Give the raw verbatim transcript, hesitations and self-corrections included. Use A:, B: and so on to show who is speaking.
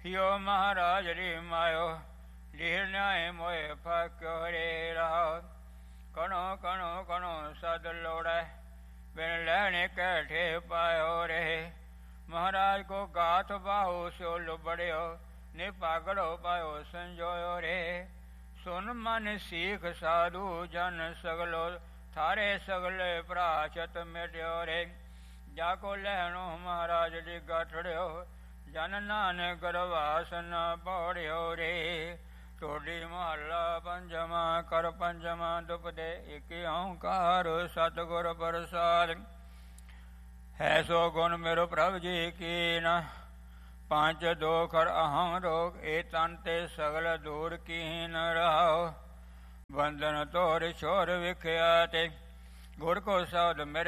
A: हियो महाराज री मायो लीह न्याय मोए फाक्यो रे रहो कणो कणो कणो सद लोड़े बिन लहने कैठे पायो रे महाराज को गाथ बाहु सो लुबड़ियो ने पागड़ो पायो संजोयो रे सुन मन सीख साधु जन सगलो थारे सगले प्राचत मिट्यो रे जाको लहणो महाराज जी गठड़ियो जन नानक गरवासन पौड़ियो रे टोडी महला पंजमा कर पंजमा दुपदे एक ओंकार सतगुर प्रसाद है सो गुण मेरो प्रभु जी की न पांच दोखर अहं रोग ए तन ते सगल दूर की न रहो बंधन तोर छोर विख्याते गुर को शब्द मेरे